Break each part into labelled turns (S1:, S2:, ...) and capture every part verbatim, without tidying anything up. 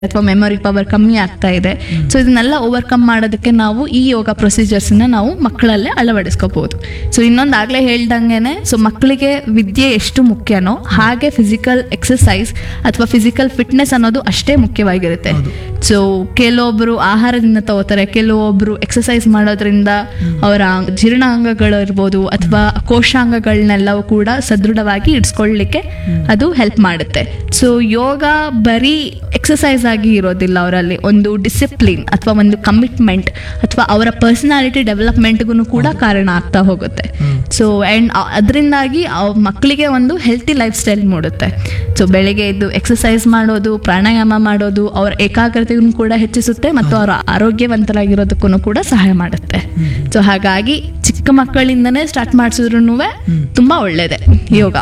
S1: ಅಥವಾ memory power ಕಮ್ಮಿ ಆಗ್ತಾ ಇದೆ. ಸೊ ಇದನ್ನೆಲ್ಲ ಓವರ್ಕಮ್ ಮಾಡೋದಕ್ಕೆ ನಾವು ಈ ಯೋಗ ಪ್ರೊಸೀಜರ್ಸ್ನ ನಾವು ಮಕ್ಕಳಲ್ಲೇ ಅಳವಡಿಸ್ಕೋಬಹುದು. ಸೊ ಇನ್ನೊಂದು ಆಗ್ಲೇ ಹೇಳ್ದಂಗೆನೆ, ಸೊ ಮಕ್ಕಳಿಗೆ ವಿದ್ಯೆ ಎಷ್ಟು ಮುಖ್ಯನೋ ಹಾಗೆ ಫಿಸಿಕಲ್ ಎಕ್ಸಸೈಸ್ ಅಥವಾ ಫಿಸಿಕಲ್ ಫಿಟ್ನೆಸ್ ಅನ್ನೋದು ಅಷ್ಟೇ ಮುಖ್ಯವಾಗಿರುತ್ತೆ. ಸೊ ಕೆಲವೊಬ್ರು ಆಹಾರದಿಂದ ತಗೋತಾರೆ, ಕೆಲವೊಬ್ರು ಎಕ್ಸಸೈಸ್ ಮಾಡೋದ್ರಿಂದ ಅವರ ಜೀರ್ಣಾಂಗಗಳು ಇರ್ಬೋದು ಅಥವಾ ಕೋಶಾಂಗಗಳನ್ನೆಲ್ಲವೂ ಕೂಡ ಸದೃಢವಾಗಿ ಇಡ್ಸ್ಕೊಳ್ಳಿಕ್ಕೆ ಅದು ಹೆಲ್ಪ್ ಮಾಡುತ್ತೆ. ಸೊ ಯೋಗ ಬರೀ ಎಕ್ಸಸೈಸ್ ಆಗಿ ಇರೋದಿಲ್ಲ, ಅವರಲ್ಲಿ ಒಂದು ಡಿಸಿಪ್ಲಿನ್ ಅಥವಾ ಒಂದು ಕಮಿಟ್ಮೆಂಟ್ ಅಥವಾ ಅವರ ಪರ್ಸನಾಲಿಟಿ ಡೆವಲಪ್ಮೆಂಟ್ಗೂ ಕೂಡ ಕಾರಣ ಆಗ್ತಾ ಹೋಗುತ್ತೆ. ಸೊ ಆ್ಯಂಡ್ ಅದರಿಂದಾಗಿ ಮಕ್ಕಳಿಗೆ ಒಂದು ಹೆಲ್ತಿ ಲೈಫ್ ಸ್ಟೈಲ್ ಮೂಡುತ್ತೆ. ಸೊ ಬೆಳಗ್ಗೆ ಎದ್ದು ಎಕ್ಸಸೈಸ್ ಮಾಡೋದು, ಪ್ರಾಣಾಯಾಮ ಮಾಡೋದು ಅವರ ಏಕಾಗ್ರತೆಗೂ ಕೂಡ ಹೆಚ್ಚಿಸುತ್ತೆ ಮತ್ತು ಅವರ ಆರೋಗ್ಯವಂತರಾಗಿರೋದಕ್ಕೂ ಕೂಡ ಸಹಾಯ ಮಾಡುತ್ತೆ. ಸೊ ಹಾಗಾಗಿ ಚಿಕ್ಕ ಮಕ್ಕಳಿಂದನೇ ಸ್ಟಾರ್ಟ್ ಮಾಡಿಸಿದ್ರು ತುಂಬಾ ಒಳ್ಳೇದೆ ಯೋಗ.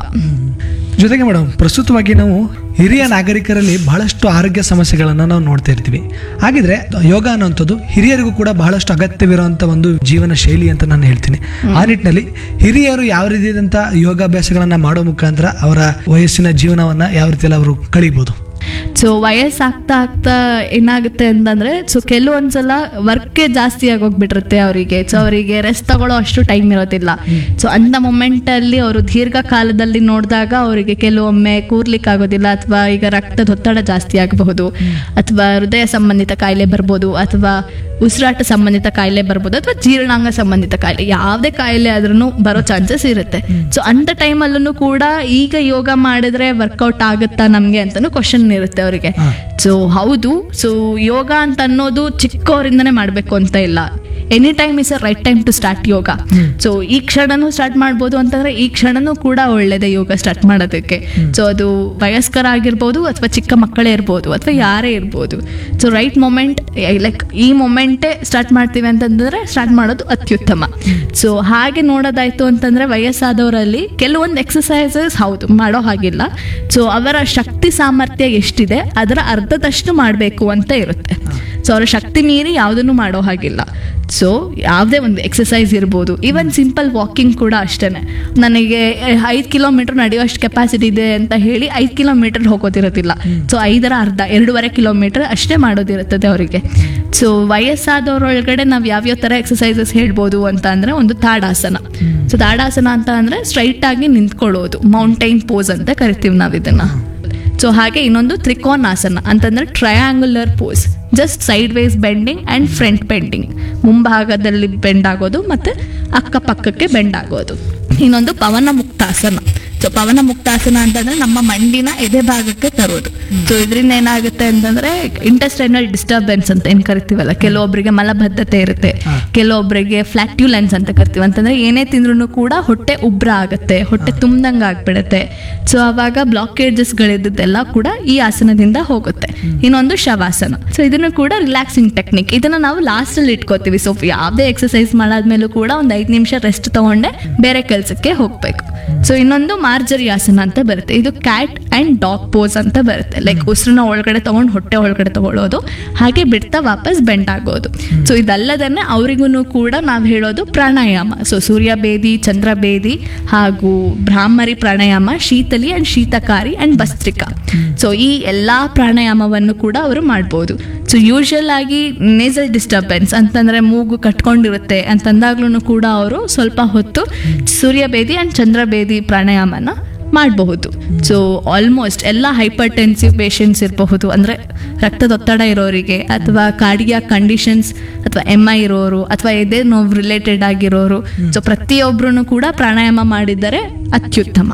S2: ಜೊತೆಗೆ ಮೇಡಮ್, ಪ್ರಸ್ತುತವಾಗಿ ನಾವು ಹಿರಿಯ ನಾಗರಿಕರಲ್ಲಿ ಬಹಳಷ್ಟು ಆರೋಗ್ಯ ಸಮಸ್ಯೆಗಳನ್ನು ನಾವು ನೋಡ್ತಾ ಇರ್ತೀವಿ. ಹಾಗಿದ್ರೆ ಯೋಗ ಅನ್ನುವಂಥದ್ದು ಹಿರಿಯರಿಗೂ ಕೂಡ ಬಹಳಷ್ಟು ಅಗತ್ಯವಿರುವಂಥ ಒಂದು ಜೀವನ ಶೈಲಿ ಅಂತ ನಾನು ಹೇಳ್ತೀನಿ. ಆ ನಿಟ್ಟಿನಲ್ಲಿ ಹಿರಿಯರು ಯಾವ ರೀತಿಯಾದಂಥ ಯೋಗಾಭ್ಯಾಸಗಳನ್ನು ಮಾಡೋ ಮುಖಾಂತರ ಅವರ ವಯಸ್ಸಿನ ಜೀವನವನ್ನು ಯಾವ ರೀತಿಯಲ್ಲಿ ಅವರು ಕಳೀಬೋದು?
S1: ಸೊ ವಯಸ್ಸಾಗ್ತಾ ಆಗ್ತಾ ಏನಾಗುತ್ತೆ ಅಂತಂದ್ರೆ, ಸೊ ಕೆಲವೊಂದ್ಸಲ ವರ್ಕ್ ಜಾಸ್ತಿ ಆಗೋಗ್ಬಿಟ್ಟಿರುತ್ತೆ ಅವರಿಗೆ. ಸೊ ಅವರಿಗೆ ರೆಸ್ಟ್ ತಗೊಳ್ಳೋ ಅಷ್ಟು ಟೈಮ್ ಇರೋದಿಲ್ಲ. ಸೊ ಅಂತ ಮೊಮೆಂಟ್ ಅಲ್ಲಿ ಅವರು ದೀರ್ಘಕಾಲದಲ್ಲಿ ನೋಡಿದಾಗ ಅವರಿಗೆ ಕೆಲವೊಮ್ಮೆ ಕೂರ್ಲಿಕ್ಕೆ ಆಗೋದಿಲ್ಲ, ಅಥವಾ ಈಗ ರಕ್ತದೊತ್ತಡ ಜಾಸ್ತಿ ಆಗಬಹುದು, ಅಥವಾ ಹೃದಯ ಸಂಬಂಧಿತ ಕಾಯಿಲೆ ಬರ್ಬೋದು, ಅಥವಾ ಉಸಿರಾಟ ಸಂಬಂಧಿತ ಕಾಯಿಲೆ ಬರ್ಬೋದು, ಅಥವಾ ಜೀರ್ಣಾಂಗ ಸಂಬಂಧಿತ ಕಾಯಿಲೆ, ಯಾವುದೇ ಕಾಯಿಲೆ ಆದ್ರೂ ಬರೋ ಚಾನ್ಸಸ್ ಇರುತ್ತೆ. ಸೊ ಅಂತ ಟೈಮಲ್ಲೂ ಕೂಡ ಈಗ ಯೋಗ ಮಾಡಿದ್ರೆ ವರ್ಕೌಟ್ ಆಗುತ್ತಾ ನಮ್ಗೆ ಅಂತಾನು ಕ್ವಶನ್ ಇರುತ್ತೆ ಅವರಿಗೆ. ಸೊ ಹೌದು, ಸೊ ಯೋಗ ಅಂತ ಅನ್ನೋದು ಚಿಕ್ಕವರಿಂದನೇ ಮಾಡ್ಬೇಕು ಅಂತ ಇಲ್ಲ. Any time is a right time to start yoga. So ಈ ಕ್ಷಣನೂ ಸ್ಟಾರ್ಟ್ ಮಾಡ್ಬೋದು ಅಂತಂದ್ರೆ ಈ ಕ್ಷಣನೂ ಕೂಡ ಒಳ್ಳೇದೇ ಯೋಗ ಸ್ಟಾರ್ಟ್ ಮಾಡೋದಕ್ಕೆ. ಸೊ ಅದು ವಯಸ್ಕರ ಆಗಿರ್ಬೋದು ಅಥವಾ ಚಿಕ್ಕ ಮಕ್ಕಳೇ ಇರ್ಬೋದು ಅಥವಾ ಯಾರೇ ಇರ್ಬೋದು. ಸೊ ರೈಟ್ ಮೊಮೆಂಟ್, ಲೈಕ್ ಈ ಮೊಮೆಂಟೇ ಸ್ಟಾರ್ಟ್ ಮಾಡ್ತೀವಿ ಅಂತಂದ್ರೆ ಸ್ಟಾರ್ಟ್ ಮಾಡೋದು ಅತ್ಯುತ್ತಮ. ಸೊ ಹಾಗೆ ನೋಡೋದಾಯ್ತು ಅಂತಂದ್ರೆ ವಯಸ್ಸಾದವರಲ್ಲಿ ಕೆಲವೊಂದು ಎಕ್ಸಸೈಸಸ್ ಹೌದು ಮಾಡೋ ಹಾಗಿಲ್ಲ. ಸೊ ಅವರ ಶಕ್ತಿ ಸಾಮರ್ಥ್ಯ ಎಷ್ಟಿದೆ ಅದರ ಅರ್ಧದಷ್ಟು ಮಾಡಬೇಕು ಅಂತ ಇರುತ್ತೆ. ಸೊ ಅವರ ಶಕ್ತಿ ಮೀರಿ ಯಾವುದನ್ನು ಮಾಡೋ ಹಾಗಿಲ್ಲ. ಸೊ ಯಾವುದೇ ಒಂದು ಎಕ್ಸಸೈಸ್ ಇರ್ಬೋದು, ಈವನ್ ಸಿಂಪಲ್ ವಾಕಿಂಗ್ ಕೂಡ ಅಷ್ಟೇನೆ. ನನಗೆ ಐದು ಕಿಲೋಮೀಟರ್ ನಡೆಯುವಷ್ಟು ಕೆಪಾಸಿಟಿ ಇದೆ ಅಂತ ಹೇಳಿ ಐದು ಕಿಲೋಮೀಟರ್ ಹೋಗೋದಿರೋದಿಲ್ಲ. ಸೊ ಐದರ ಅರ್ಧ ಎರಡೂವರೆ ಕಿಲೋಮೀಟರ್ ಅಷ್ಟೇ ಮಾಡೋದಿರುತ್ತದೆ ಅವರಿಗೆ. ಸೊ ವಯಸ್ಸಾದವರೊಳಗಡೆ ನಾವು ಯಾವ್ಯಾವ ಥರ ಎಕ್ಸಸೈಸಸ್ ಹೇಳ್ಬೋದು ಅಂತ ಅಂದರೆ, ಒಂದು ತಾಡಾಸನ. ಸೊ ತಾಡಾಸನ ಅಂತ ಅಂದರೆ ಸ್ಟ್ರೈಟ್ ಆಗಿ ನಿಂತ್ಕೊಳ್ಳೋದು, ಮೌಂಟೈನ್ ಪೋಸ್ ಅಂತ ಕರಿತೀವಿ ನಾವು ಇದನ್ನ. ಸೊ ಹಾಗೆ ಇನ್ನೊಂದು ತ್ರಿಕೋನಾಸನ ಅಂತಂದ್ರೆ triangular pose, just side wise bending and front bending, ಮುಂಭಾಗದಲ್ಲಿ ಬೆಂಡ್ ಆಗೋದು ಮತ್ತೆ ಅಕ್ಕಪಕ್ಕಕ್ಕೆ ಬೆಂಡ್ ಆಗೋದು. ಇನ್ನೊಂದು ಪವನ ಮುಕ್ತಾಸನ. ಸೊ ಪವನ ಮುಕ್ತಾಸನ ಅಂತಂದ್ರೆ ನಮ್ಮ ಮಂಡಿನ ಎದೆ ಭಾಗಕ್ಕೆ ತರೋದು. ಸೊ ಇದರಿಂದ ಏನಾಗುತ್ತೆ ಅಂತಂದ್ರೆ ಇಂಟೆಸ್ಟೈನಲ್ ಡಿಸ್ಟರ್ಬೆನ್ಸ್ ಅಂತ ಏನ್ ಕರಿತೀವಲ್ಲ, ಕೆಲವೊಬ್ಬರಿಗೆ ಮಲಬದ್ಧತೆ ಇರುತ್ತೆ, ಕೆಲವೊಬ್ಬರಿಗೆ ಫ್ಲಾಟ್ಯುಲೆನ್ಸ್ ಅಂತ ಕರಿತೀವಿ. ಅಂತಂದ್ರೆ ಏನೇ ತಿಂದ್ರೂ ಕೂಡ ಹೊಟ್ಟೆ ಉಬ್ರ ಆಗುತ್ತೆ, ಹೊಟ್ಟೆ ತುಂಬ್ದಂಗೆ ಆಗ್ಬಿಡುತ್ತೆ. ಸೊ ಅವಾಗ ಬ್ಲಾಕೇಜಸ್ ಗಳಿದ್ದೆಲ್ಲ ಕೂಡ ಈ ಆಸನದಿಂದ ಹೋಗುತ್ತೆ. ಇನ್ನೊಂದು ಶವಾಸನ. ಸೊ ಇದನ್ನು ಕೂಡ ರಿಲ್ಯಾಕ್ಸಿಂಗ್ ಟೆಕ್ನಿಕ್. ಇದನ್ನ ನಾವು ಲಾಸ್ಟ್ ಅಲ್ಲಿ ಇಟ್ಕೋತೀವಿ. ಸೊ ಯಾವುದೇ ಎಕ್ಸಸೈಸ್ ಮಾಡಾದ್ಮೇಲೂ ಕೂಡ ಒಂದು ಐದು ನಿಮಿಷ ರೆಸ್ಟ್ ತಗೊಂಡೆ ಬೇರೆ ಕೆಲಸಕ್ಕೆ ಹೋಗ್ಬೇಕು. ಸೊ ಇನ್ನೊಂದು ಮಾರ್ಜರಿ ಆಸನ ಅಂತ ಬರುತ್ತೆ. ಇದು ಕ್ಯಾಟ್ ಅಂಡ್ ಡಾಗ್ ಪೋಸ್ ಅಂತ ಬರುತ್ತೆ. ಲೈಕ್ ಉಸಿರನ್ನ ಒಳಗಡೆ ತಗೊಂಡು ಹೊಟ್ಟೆ ಒಳಗಡೆ ತಗೊಳ್ಳೋದು, ಹಾಗೆ ಬಿಡ್ತಾ ವಾಪಸ್ ಬೆಂಡ್ ಆಗೋದು. ಸೊ ಇದಲ್ಲದನ್ನೇ ಅವರಿಗೂ ಕೂಡ ನಾವು ಹೇಳೋದು ಪ್ರಾಣಾಯಾಮ. ಸೊ ಸೂರ್ಯ ಬೇದಿ, ಚಂದ್ರ ಬೇದಿ ಹಾಗೂ ಭ್ರಾಮರಿ ಪ್ರಾಣಾಯಾಮ, Sheetali and ಶೀತಕಾರಿ and bhastrika. So ಈ ಎಲ್ಲಾ ಪ್ರಾಣಾಯಾಮವನ್ನು ಕೂಡ ಅವರು ಮಾಡ್ಬೋದು. ಸೊ ಯೂಶುವಲ್ ಆಗಿ ನೇಸಲ್ ಡಿಸ್ಟರ್ಬೆನ್ಸ್ ಅಂತಂದ್ರೆ ಮೂಗು ಕಟ್ಕೊಂಡಿರುತ್ತೆ ಅಂತಂದಾಗ್ಲೂ ಕೂಡ ಅವರು ಸ್ವಲ್ಪ ಹೊತ್ತು ಸೂರ್ಯ ಬೇದಿ ಅಂಡ್ ಚಂದ್ರ ಬೇದಿ ಪ್ರಾಣಾಯಾಮನ ಮಾಡಬಹುದು. ಸೊ ಆಲ್ಮೋಸ್ಟ್ ಎಲ್ಲ ಹೈಪರ್ ಟೆನ್ಸಿವ್ ಪೇಷಂಟ್ಸ್ ಇರಬಹುದು, ಅಂದರೆ ರಕ್ತದೊತ್ತಡ ಇರೋರಿಗೆ ಅಥವಾ ಕಾರ್ಡಿಯಾಕ್ ಕಂಡೀಷನ್ಸ್ ಅಥವಾ ಎಮ್ ಐ ಇರೋರು ಅಥವಾ ಎದೆ ನೋವು ರಿಲೇಟೆಡ್ ಆಗಿರೋರು. ಸೊ ಪ್ರತಿಯೊಬ್ಬರೂ ಕೂಡ ಪ್ರಾಣಾಯಾಮ ಮಾಡಿದರೆ ಅತ್ಯುತ್ತಮ.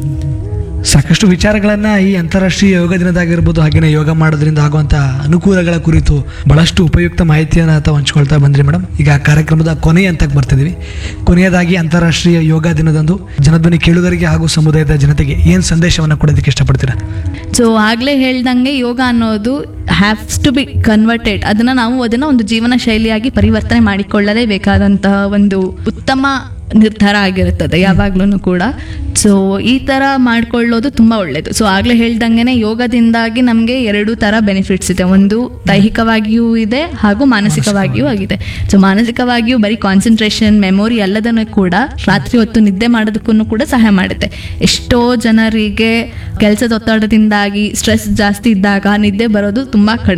S2: ಸಾಕಷ್ಟು ವಿಚಾರಗಳನ್ನ ಈ ಅಂತಾರಾಷ್ಟ್ರೀಯ ಯೋಗ ದಿನದಾಗಿರ್ಬೋದು, ಹಾಗೆಯೇ ಯೋಗ ಮಾಡೋದ್ರಿಂದ ಆಗುವಂಥ ಅನುಕೂಲಗಳ ಕುರಿತು ಬಹಳಷ್ಟು ಉಪಯುಕ್ತ ಮಾಹಿತಿಯನ್ನು ಅಥವಾ ಹಂಚ್ಕೊಳ್ತಾ ಬಂದ್ರಿ ಮೇಡಮ್. ಈಗ ಕಾರ್ಯಕ್ರಮದ ಕೊನೆಯ ಹಂತಕ್ಕೆ ಬರ್ತಿದ್ದೀವಿ. ಕೊನೆಯದಾಗಿ ಅಂತಾರಾಷ್ಟ್ರೀಯ ಯೋಗ ದಿನದಂದು ಜನಧ್ವನಿ ಕೇಳುಗರಿಗೆ ಹಾಗೂ ಸಮುದಾಯದ ಜನತೆಗೆ ಏನು ಸಂದೇಶವನ್ನು ಕೊಡೋದಕ್ಕೆ ಇಷ್ಟಪಡ್ತೀರಾ?
S1: ಸೊ ಆಗ್ಲೇ ಹೇಳ್ದಂಗೆ ಯೋಗ ಅನ್ನೋದು ಹ್ಯಾವ್ಸ್ ಟು ಬಿ ಕನ್ವರ್ಟೆಡ್. ಅದನ್ನ ನಾವು ಅದನ್ನ ಒಂದು ಜೀವನ ಶೈಲಿಯಾಗಿ ಪರಿವರ್ತನೆ ಮಾಡಿಕೊಳ್ಳಲೇಬೇಕಾದಂತಹ ಒಂದು ಉತ್ತಮ ನಿರ್ಧಾರ ಆಗಿರುತ್ತದೆ ಯಾವಾಗ್ಲೂ ಕೂಡ. ಸೊ ಈ ತರ ಮಾಡ್ಕೊಳ್ಳೋದು ತುಂಬಾ ಒಳ್ಳೇದು. ಸೊ ಆಗ್ಲೇ ಹೇಳ್ದಂಗೆನೆ ಯೋಗದಿಂದಾಗಿ ನಮ್ಗೆ ಎರಡು ತರ ಬೆನಿಫಿಟ್ಸ್ ಇದೆ. ಒಂದು ದೈಹಿಕವಾಗಿಯೂ ಇದೆ ಹಾಗೂ ಮಾನಸಿಕವಾಗಿಯೂ ಆಗಿದೆ. ಸೊ ಮಾನಸಿಕವಾಗಿಯೂ ಬರೀ ಕಾನ್ಸಂಟ್ರೇಷನ್, ಮೆಮೊರಿ ಎಲ್ಲದನ್ನು ಕೂಡ ರಾತ್ರಿ ಹೊತ್ತು ನಿದ್ದೆ ಮಾಡೋದಕ್ಕೂ ಕೂಡ ಸಹಾಯ ಮಾಡುತ್ತೆ. ಎಷ್ಟೋ ಜನರಿಗೆ ಕೆಲಸದ ಒತ್ತಡದಿಂದಾಗಿ ಸ್ಟ್ರೆಸ್ ಜಾಸ್ತಿ ಇದ್ದಾಗ ನಿದ್ದೆ ಬರೋದು ತುಂಬಾ ಕಡಿಮೆ.